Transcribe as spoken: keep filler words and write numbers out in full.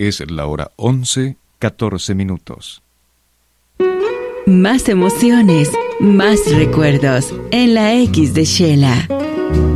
Es la hora once, catorce minutos. Más emociones, más recuerdos en la X de Shela.